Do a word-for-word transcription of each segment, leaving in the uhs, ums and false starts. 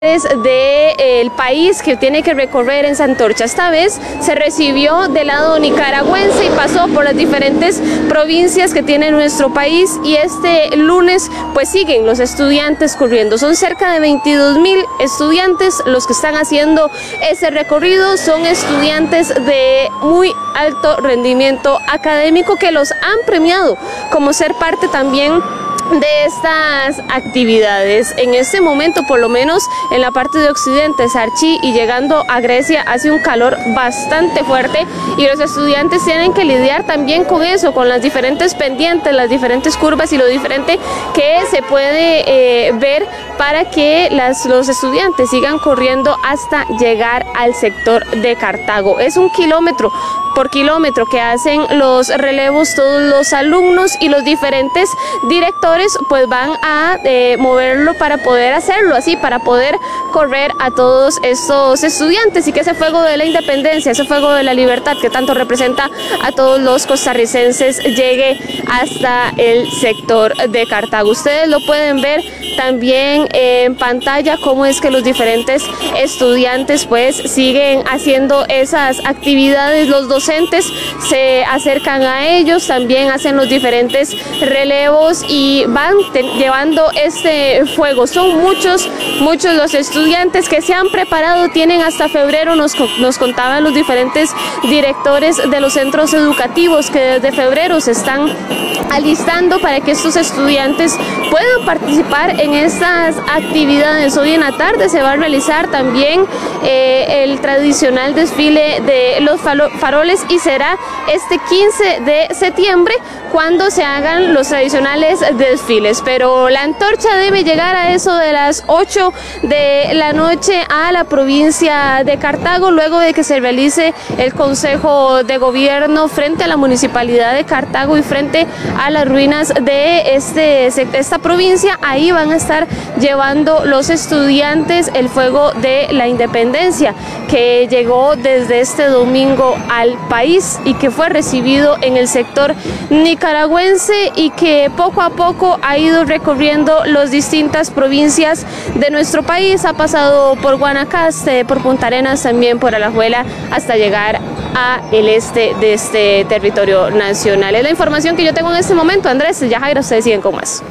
del país que tiene que recorrer en esa antorcha. Esta vez se recibió del lado nicaragüense y pasó por las diferentes provincias que tiene nuestro país, y este lunes pues siguen los estudiantes corriendo. Son cerca de veintidós mil estudiantes los que están haciendo ese recorrido. Son estudiantes de muy alto rendimiento académico que los han premiado como ser parte también de estas actividades. En este momento, por lo menos en la parte de occidente, Sarchi y llegando a Grecia, hace un calor bastante fuerte y los estudiantes tienen que lidiar también con eso, con las diferentes pendientes, las diferentes curvas y lo diferente que se puede eh, ver para que las, los estudiantes sigan corriendo hasta llegar al sector de Cartago. Es un kilómetro por kilómetro que hacen los relevos todos los alumnos, y los diferentes directores pues van a eh, moverlo para poder hacerlo así, para poder correr a todos estos estudiantes, y que ese fuego de la independencia, ese fuego de la libertad que tanto representa a todos los costarricenses llegue hasta el sector de Cartago. Ustedes lo pueden ver también en pantalla cómo es que los diferentes estudiantes pues siguen haciendo esas actividades. Los docentes se acercan a ellos, también hacen los diferentes relevos y van llevando este fuego. Son muchos, muchos los estudiantes que se han preparado, tienen hasta febrero, nos, nos contaban los diferentes directores de los centros educativos que desde febrero se están alistando para que estos estudiantes puedan participar en estas actividades. Hoy en la tarde se va a realizar también eh, el tradicional desfile de los faroles, y será este quince de septiembre cuando se hagan los tradicionales desfiles. Pero la antorcha debe llegar a eso de las ocho de la noche a la provincia de Cartago, luego de que se realice el Consejo de Gobierno frente a la Municipalidad de Cartago y frente a las ruinas de este, esta provincia. Ahí van a estar llevando los estudiantes el fuego de la independencia que llegó desde este domingo al país y que fue recibido en el sector nicaragüense, y que poco a poco ha ido recorriendo las distintas provincias de nuestro país. Ha pasado por Guanacaste, por Punta Arenas, también por Alajuela, hasta llegar a el este de este territorio nacional. Es la información que yo tengo en este momento. Andrés, Yajaira, ustedes siguen con más.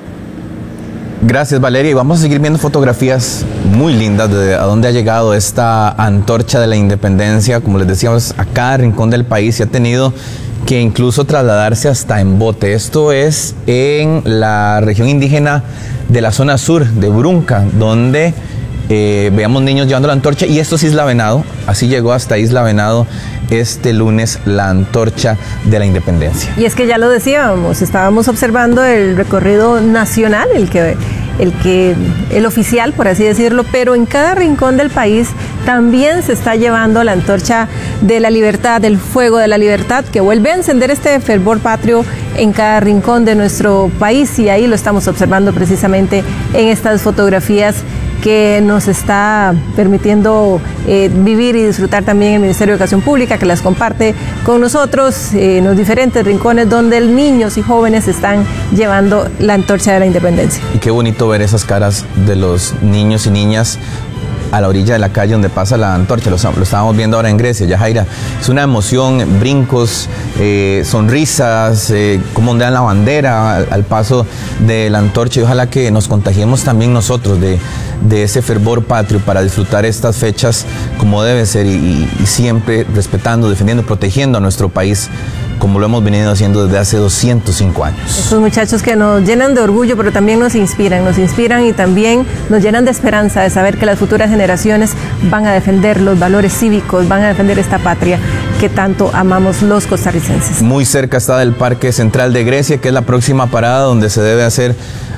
Gracias, Valeria, y vamos a seguir viendo fotografías muy lindas de a dónde ha llegado esta antorcha de la independencia. Como les decíamos, a cada rincón del país se ha tenido que incluso trasladarse hasta en bote. Esto es en la región indígena de la zona sur de Brunca, donde eh, veamos niños llevando la antorcha, y esto es Isla Venado. Así llegó hasta Isla Venado este lunes la antorcha de la independencia. Y es que ya lo decíamos, estábamos observando el recorrido nacional, el que, el que, el oficial, por así decirlo, pero en cada rincón del país también se está llevando la antorcha de la libertad, del fuego de la libertad, que vuelve a encender este fervor patrio en cada rincón de nuestro país, y ahí lo estamos observando precisamente en estas fotografías que nos está permitiendo eh, vivir y disfrutar también el Ministerio de Educación Pública, que las comparte con nosotros eh, en los diferentes rincones donde niños y jóvenes están llevando la antorcha de la independencia. Y qué bonito ver esas caras de los niños y niñas a la orilla de la calle donde pasa la antorcha. Lo, lo estábamos viendo ahora en Grecia, Yajaira. Es una emoción, brincos, eh, sonrisas, eh, cómo ondean la bandera al, al paso de la antorcha, y ojalá que nos contagiemos también nosotros de, de ese fervor patrio para disfrutar estas fechas como debe ser, y, y siempre respetando, defendiendo, protegiendo a nuestro país, como lo hemos venido haciendo desde hace doscientos cinco años. Estos muchachos que nos llenan de orgullo, pero también nos inspiran, nos inspiran y también nos llenan de esperanza de saber que las futuras generaciones van a defender los valores cívicos, van a defender esta patria que tanto amamos los costarricenses. Muy cerca está del Parque Central de Grecia, que es la próxima parada donde se debe hacer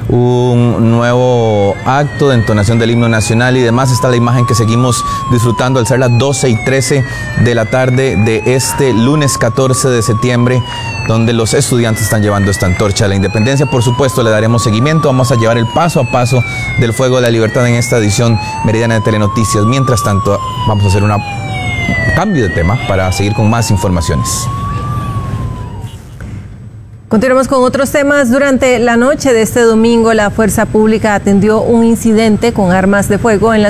un nuevo acto de entonación del himno nacional y demás. Está la imagen que seguimos disfrutando al ser las doce y trece de la tarde de este lunes catorce de septiembre, donde los estudiantes están llevando esta antorcha de la independencia. Por supuesto, le daremos seguimiento, vamos a llevar el paso a paso del fuego de la libertad en esta edición meridiana de Telenoticias. Mientras tanto, vamos a hacer una, un cambio de tema para seguir con más informaciones. Continuamos con otros temas. Durante la noche de este domingo, la Fuerza Pública atendió un incidente con armas de fuego en la